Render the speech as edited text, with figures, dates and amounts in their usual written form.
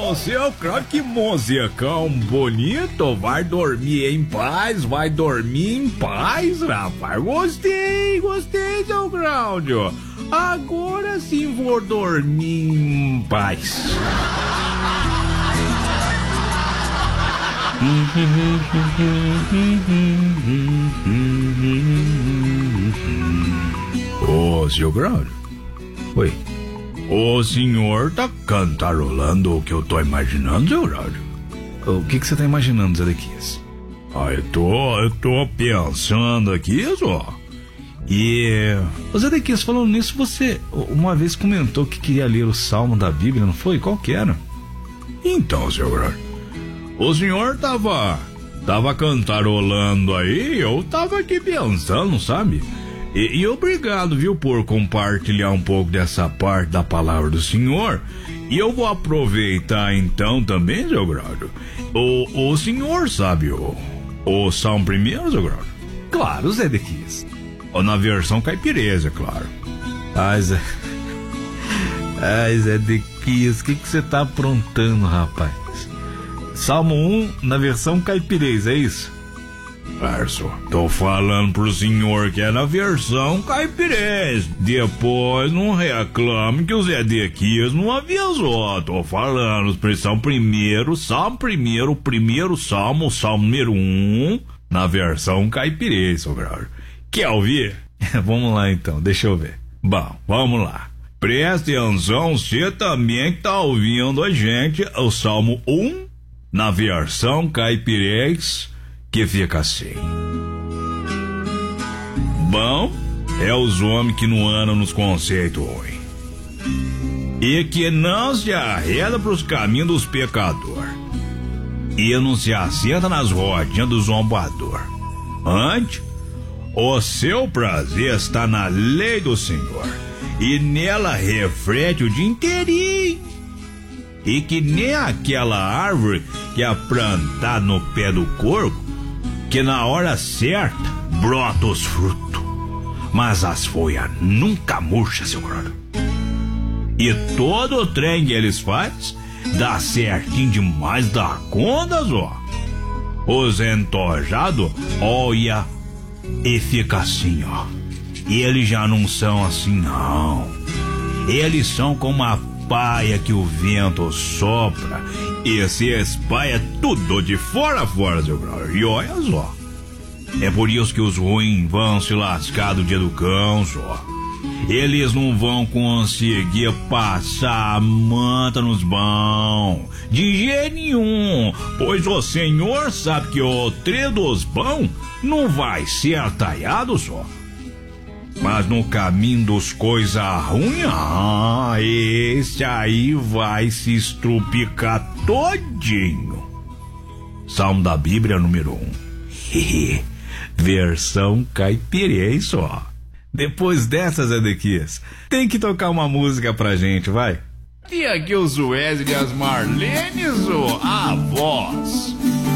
Ô, seu Claudio, que musicão bonito. Vai dormir em paz, rapaz. Gostei, seu Cláudio. Agora sim vou dormir em paz. Ô, seu Cláudio. Oi. O senhor tá cantarolando o que eu tô imaginando, seu Cláudio? O que você tá imaginando, Zedequias? Eu tô pensando aqui, só. E... Ô, Zedequias, falando nisso, você uma vez comentou que queria ler o Salmo da Bíblia, não foi? Qual que era? Então, seu Cláudio, o senhor tava cantarolando aí, eu tava aqui pensando, sabe? E obrigado, viu, por compartilhar um pouco dessa parte da palavra do Senhor. E eu vou aproveitar então também, seu Cláudio. O senhor sabe o Salmo primeiro, seu Cláudio? Claro, Zedequias. Ou na versão caipireza, claro. Ai, Zedequias, o que você tá aprontando, rapaz? Salmo 1 na versão caipireza, é isso? Verso, tô falando pro senhor que é na versão caipirês. Depois não reclame que o Zedequias não avisou. Tô falando, expressão primeiro, salmo salmo número 1, na versão caipirês, seu Cláudio. Quer ouvir? Vamos lá então, deixa eu ver. Bom, vamos lá. Preste atenção, você também que tá ouvindo a gente, o salmo 1, na versão caipirês, que fica assim. Bom é os homens que não andam nos conceitos ruins e que não se arreda pros caminhos dos pecadores e não se assenta nas rodinhas do zombador. Antes, o seu prazer está na lei do Senhor e nela reflete o dia inteirinho. E que nem aquela árvore que é plantada no pé do corvo, que na hora certa brota os frutos, mas as folhas nunca murcham, seu Cláudio. E todo o trem que eles fazem dá certinho demais da conta, ó. Os entojados olha e fica assim, ó. E eles já não são assim, não. Eles são como a paia que o vento sopra e se espalha tudo de fora a fora, seu Cláudio. E olha só, é por isso que os ruins vão se lascar do dia do cão, só. Eles não vão conseguir passar a manta nos bons, de jeito nenhum, pois o Senhor sabe que o trilho dos bons não vai ser atalhado, só. Mas no caminho dos coisas ruins, esse aí vai se estrupicar todinho. Salmo da Bíblia número 1. Versão caipirês, só. Depois dessas, Zedequias, tem que tocar uma música pra gente, vai. E aqui os Wesley e as Marlenes, a voz